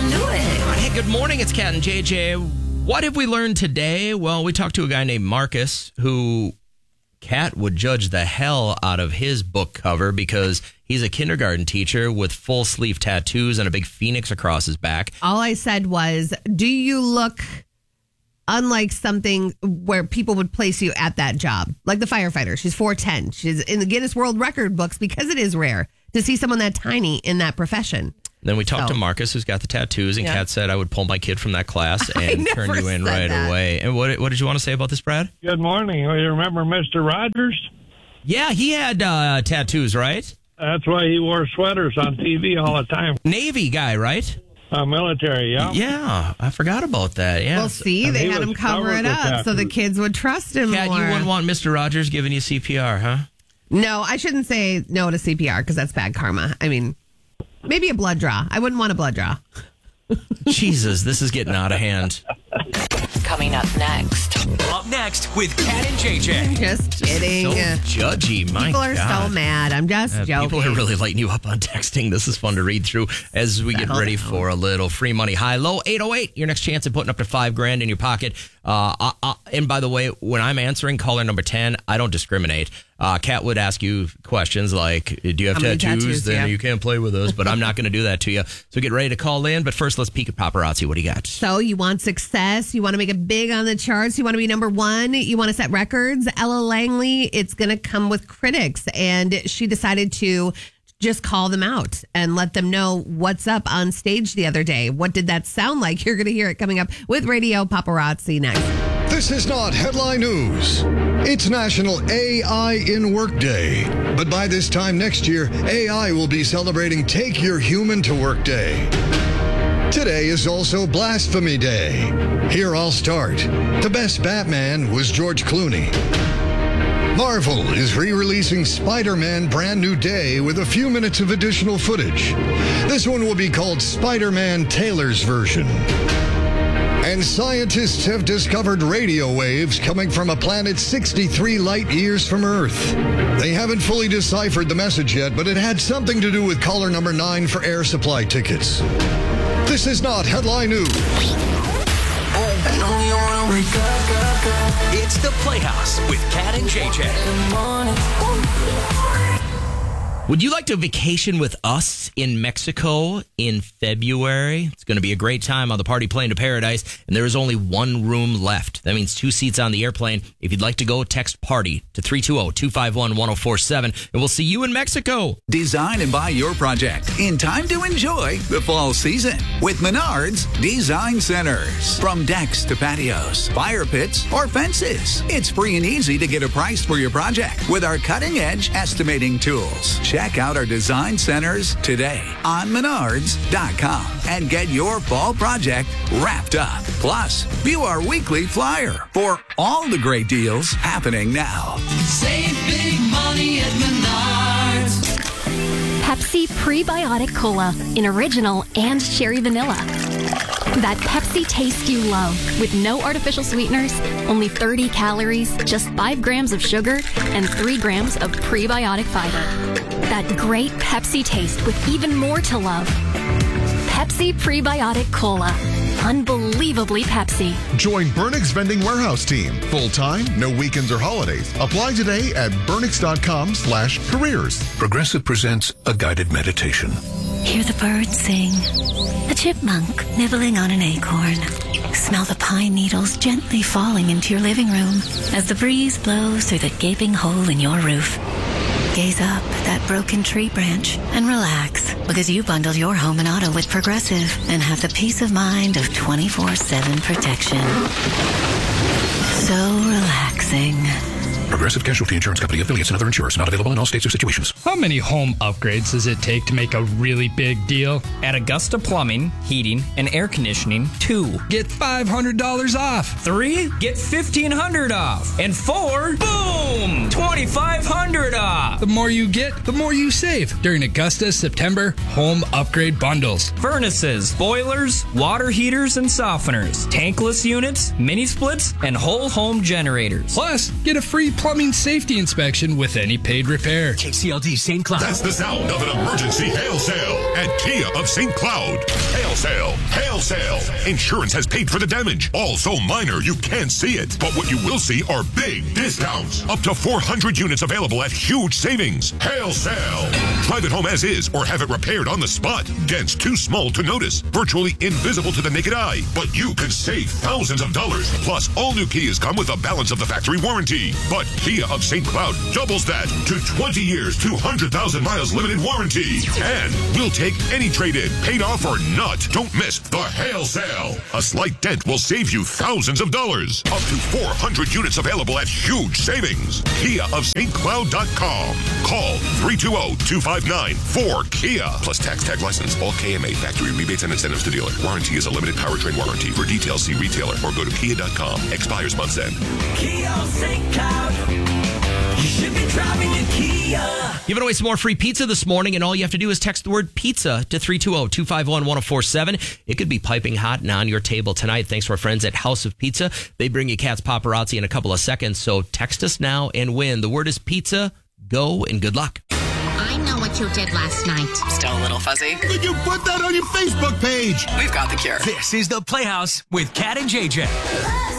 into it. Hey, good morning. It's Kat and JJ. What have we learned today? Well, we talked to a guy named Marcus who Kat would judge the hell out of his book cover because he's a kindergarten teacher with full sleeve tattoos and a big phoenix across his back. All I said was, do you look unlike something where people would place you at that job? Like the firefighter. She's 4'10". She's in the Guinness World Record books because it is rare to see someone that tiny in that profession. Then we talked to Marcus, who's got the tattoos, and Kat said I would pull my kid from that class and turn you in right away. And what did you want to say about this, Brad? Good morning. You remember Mr. Rogers? Yeah, he had tattoos, right? That's why he wore sweaters on TV all the time. Navy guy, right? Military, yeah. Yeah, I forgot about that. Yeah. Well, see, they had him cover it up so the kids would trust him Kat, more. you wouldn't want Mr. Rogers giving you CPR, huh? No, I shouldn't say no to CPR because that's bad karma. I mean, maybe a blood draw. I wouldn't want a blood draw. Jesus, this is getting out of hand. Coming up next. Up next with Kat and JJ. Just kidding. So judgy, my People are God. so mad. I'm just joking. People are really lighting you up on texting. This is fun to read through as we get ready for a little free money high-low. 808, your next chance at putting up to $5,000 in your pocket. And by the way, when I'm answering caller number 10, I don't discriminate. Kat would ask you questions like, do you have tattoos? Then you can't play with us, but I'm not going to do that to you. So get ready to call in. But first, let's peek at paparazzi. What do you got? So you want success. You want to make it big on the charts. You want to be number one. You want to set records. Ella Langley, it's going to come with critics. And she decided to just call them out and let them know what's up on stage the other day. What did that sound like? You're going to hear it coming up with Radio Paparazzi next. This is not headline news. It's National AI in Work Day. But by this time next year, AI will be celebrating Take Your Human to Work Day. Today is also Blasphemy Day. Here I'll start. The best Batman was George Clooney. Marvel is re-releasing Spider-Man Brand New Day with a few minutes of additional footage. This one will be called Spider-Man Taylor's version. And scientists have discovered radio waves coming from a planet 63 light years from Earth. They haven't fully deciphered the message yet, but it had something to do with caller number 9 for air supply tickets. This is not headline news. It's the Playhouse with Kat and JJ. Would you like to vacation with us in Mexico in February? It's going to be a great time on the Party Plane to Paradise, and there is only one room left. That means 2 seats on the airplane. If you'd like to go, text PARTY to 320-251-1047, and we'll see you in Mexico. Design and buy your project in time to enjoy the fall season with Menards Design Centers. From decks to patios, fire pits, or fences, it's free and easy to get a price for your project with our cutting-edge estimating tools. Check out our design centers today on Menards.com and get your fall project wrapped up. Plus, view our weekly flyer for all the great deals happening now. Save big money at Menards. Pepsi Prebiotic Cola in original and cherry vanilla. That Pepsi taste you love with no artificial sweeteners, only 30 calories, just 5 grams of sugar, and 3 grams of prebiotic fiber. That great Pepsi taste with even more to love. Pepsi Prebiotic Cola. Unbelievably Pepsi. Join Burnix Vending Warehouse Team. Full-time, no weekends or holidays. Apply today at burnix.com/careers. Progressive presents a guided meditation. Hear the birds sing. A chipmunk nibbling on an acorn. Smell the pine needles gently falling into your living room as the breeze blows through the gaping hole in your roof. Gaze up at that broken tree branch and relax because you bundled your home and auto with Progressive and have the peace of mind of 24/7 protection. So relaxing. Progressive Casualty Insurance Company, affiliates, and other insurers. Not available in all states or situations. How many home upgrades does it take to make a really big deal? At Augusta Plumbing, Heating, and Air Conditioning, 2. Get $500 off. 3. Get $1,500 off. And 4. Boom! $2,500 off. The more you get, the more you save during Augusta's September home upgrade bundles. Furnaces, boilers, water heaters and softeners, tankless units, mini splits, and whole home generators. Plus, get a free plumbing safety inspection with any paid repair. KCLD St. Cloud. That's the sound of an emergency hail sale at Kia of St. Cloud. Hail sale, hail sale. Insurance has paid for the damage. All so minor you can't see it. But what you will see are big discounts. Up to 400 units available at huge savings. Hail sale. Drive it home as is or have it repaired on the spot. Dents too small to notice. Virtually invisible to the naked eye. But you could save thousands of dollars. Plus, all new Kias come with a balance of the factory warranty. But Kia of St. Cloud doubles that to 20 years, 200,000 miles limited warranty. And we'll take any trade-in, paid off or not. Don't miss the hail sale. A slight dent will save you thousands of dollars. Up to 400 units available at huge savings. KiaofStCloud.com. Call 320-259-4KIA. Plus tax tag license. All KMA factory rebates and incentives to dealer. Warranty is a limited powertrain warranty. For details, see retailer or go to Kia.com. Expires month's end. Kia of St. Cloud. You should be driving a Kia. Giving away some more free pizza this morning, and all you have to do is text the word pizza to 320-251-1047. It could be piping hot and on your table tonight. Thanks to our friends at House of Pizza. They bring you Cat's Paparazzi in a couple of seconds, so text us now and win. The word is pizza. Go and good luck. I know what you did last night. Still a little fuzzy. Did you put that on your Facebook page? We've got the cure. This is the Playhouse with Cat and JJ.